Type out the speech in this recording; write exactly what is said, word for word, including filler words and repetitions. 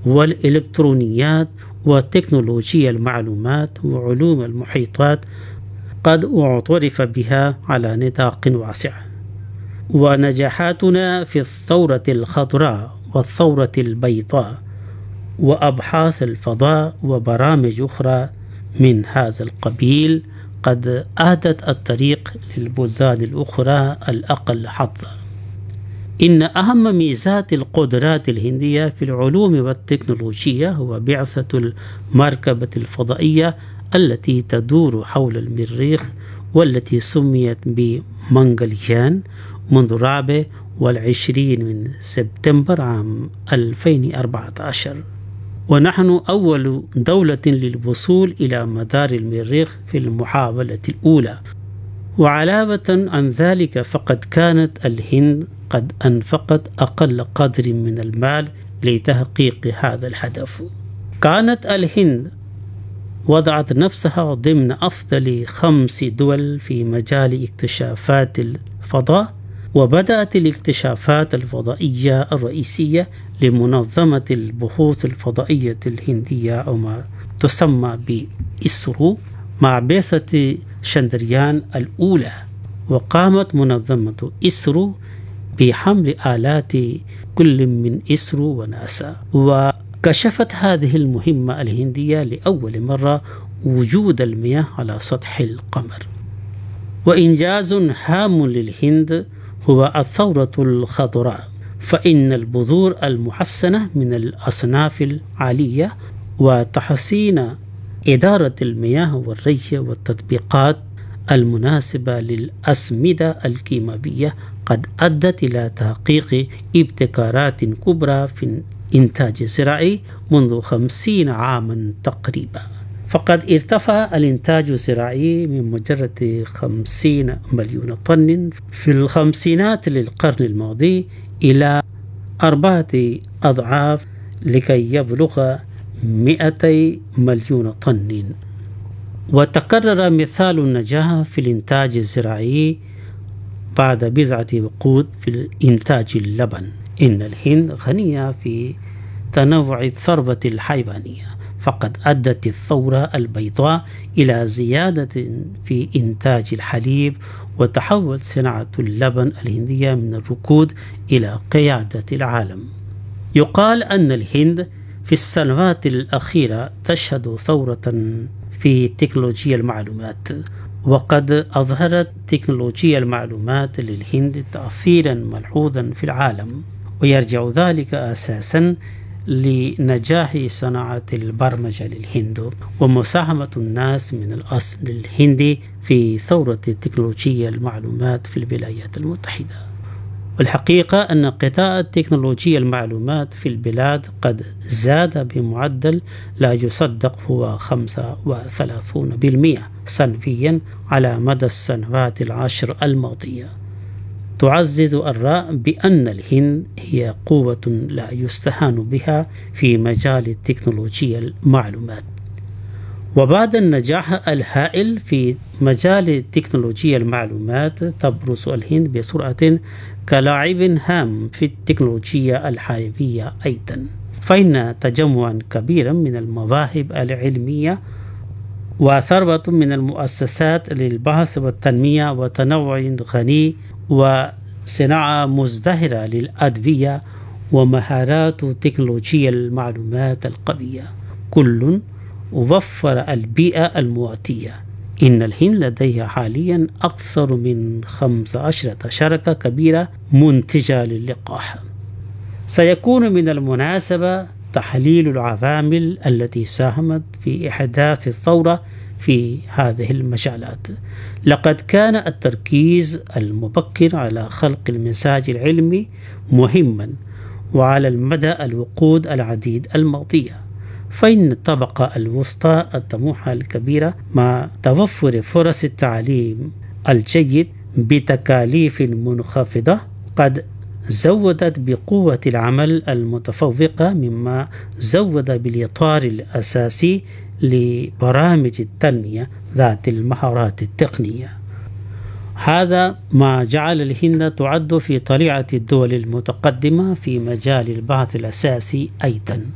والإلكترونيات وتكنولوجيا المعلومات وعلوم المحيطات قد اعترف بها على نطاق واسع. ونجاحاتنا في الثورة الخضراء والثورة البيضاء وأبحاث الفضاء وبرامج أخرى من هذا القبيل قد أهدت الطريق للبلدان الأخرى الأقل حظا. إن أهم ميزات القدرات الهندية في العلوم والتكنولوجيا هو بعثة المركبة الفضائية التي تدور حول المريخ والتي سميت بمنغليان منذ الرابع والعشرين من سبتمبر عام ألفين وأربعة عشر، ونحن أول دولة للوصول إلى مدار المريخ في المحاولة الأولى. وعلاوة عن ذلك فقد كانت الهند قد أنفقت أقل قدر من المال لتحقيق هذا الهدف. كانت الهند وضعت نفسها ضمن أفضل خمس دول في مجال اكتشافات الفضاء، وبدأت الاكتشافات الفضائية الرئيسية لمنظمة البحوث الفضائية الهندية أو ما تسمى بإسرو مع بعثة شندريان الأولى. وقامت منظمة إسرو بحمل آلات كل من إسرو وناسا، وكشفت هذه المهمة الهندية لأول مرة وجود المياه على سطح القمر. وإنجاز هام للهند هو الثورة الخضراء، فإن البذور المحسنة من الأصناف العالية وتحسين إدارة المياه والري والتطبيقات المناسبة للأسمدة الكيماوية قد أدت إلى تحقيق ابتكارات كبرى في الإنتاج الزراعي منذ خمسين عاما تقريبا. فقد ارتفع الإنتاج الزراعي من مجرد خمسين مليون طن في الخمسينات للقرن الماضي إلى أربعة أضعاف لكي يبلغ مئتي مليون طن. وتكرر مثال النجاح في الإنتاج الزراعي بعد بضعة عقود في إنتاج اللبن. إن الهند غنية في تنوع الثروة الحيوانية، فقد أدت الثورة البيضاء إلى زيادة في إنتاج الحليب، وتحول صناعة اللبن الهندية من الركود إلى قيادة العالم. يقال أن الهند في السنوات الأخيرة تشهد ثورة في تكنولوجيا المعلومات، وقد أظهرت تكنولوجيا المعلومات للهند تأثيرا ملحوظا في العالم، ويرجع ذلك أساسا لنجاح صناعة البرمجة للهند ومساهمة الناس من الأصل الهندي في ثورة تكنولوجيا المعلومات في الولايات المتحدة. والحقيقة أن قطاع تكنولوجيا المعلومات في البلاد قد زاد بمعدل لا يصدق، هو خمسة وثلاثين بالمئة سنويا على مدى السنوات العشر الماضية. تعزز الرأي بأن الهند هي قوة لا يستهان بها في مجال تكنولوجيا المعلومات. وبعد النجاح الهائل في مجال تكنولوجيا المعلومات تبرز الهند بسرعة كلاعب هام في التكنولوجيا الحيوية أيضا، فإن تجمعا كبيرا من المواهب العلمية وثروة من المؤسسات للبحث والتنمية وتنوع غني وصناعة مزدهرة للأدوية ومهارات تكنولوجيا المعلومات القوية كل وفر البيئة المواتية. إن الهند لديها حاليا أكثر من خمسة عشر شركة كبيرة منتجة للقاح. سيكون من المناسبة تحليل العوامل التي ساهمت في إحداث الثورة في هذه المجالات. لقد كان التركيز المبكر على خلق المزاج العلمي مهما، وعلى المدى الوقود العديد الماضية، فإن الطبقة الوسطى الطموحة الكبيرة مع توفر فرص التعليم الجيد بتكاليف منخفضة قد زودت بقوة العمل المتفوقة، مما زود بالإطار الأساسي لبرامج التنمية ذات المهارات التقنية. هذا ما جعل الهند تعد في طليعة الدول المتقدمة في مجال البحث الأساسي أيضا.